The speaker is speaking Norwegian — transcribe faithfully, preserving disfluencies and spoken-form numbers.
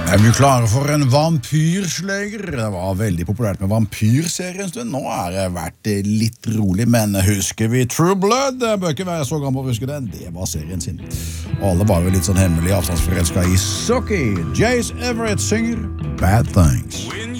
Er vi klare for en vampyrslager? Det var veldig populært med vampyrserie en stund. Nå har det vært litt rolig, men husker vi True Blood? Det bør ikke være så gammel å huske den. Det var serien sin. Alle var jo litt sånn hemmelig avstandsforelsket i Sookie. Jace Everett synger Bad Things.